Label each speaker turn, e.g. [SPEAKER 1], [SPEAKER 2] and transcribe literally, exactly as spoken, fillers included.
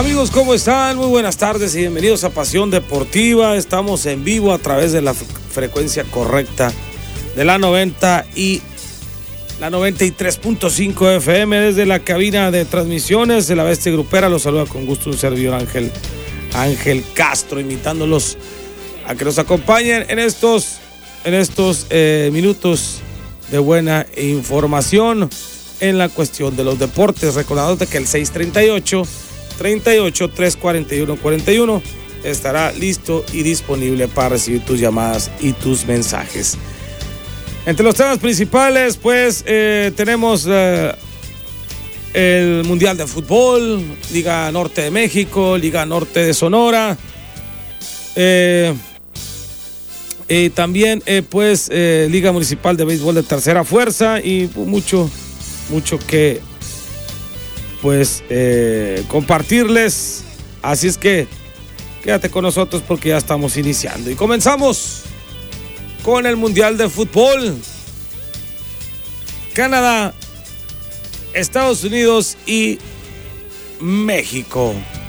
[SPEAKER 1] Amigos, ¿cómo están? Muy buenas tardes y bienvenidos a Pasión Deportiva. Estamos en vivo a través de la f- frecuencia correcta de la noventa y la noventa y tres punto cinco F M desde la cabina de transmisiones de la Bestia Grupera. Los saluda con gusto un servidor Ángel, Ángel Castro, invitándolos a que nos acompañen en estos, en estos eh, minutos de buena información en la cuestión de los deportes. Recordándote que el seis treinta y ocho, treinta y ocho, trescientos cuarenta y uno, cuarenta y uno estará listo y disponible para recibir tus llamadas y tus mensajes. Entre los temas principales, pues, eh, tenemos eh, el Mundial de Fútbol, Liga Norte de México, Liga Norte de Sonora, eh, y también, eh, pues, eh, Liga Municipal de Béisbol de Tercera Fuerza y mucho, mucho que, pues, eh, compartirles. Así es que quédate con nosotros porque ya estamos iniciando. Y comenzamos con el Mundial de Fútbol. Canadá, Estados Unidos y México.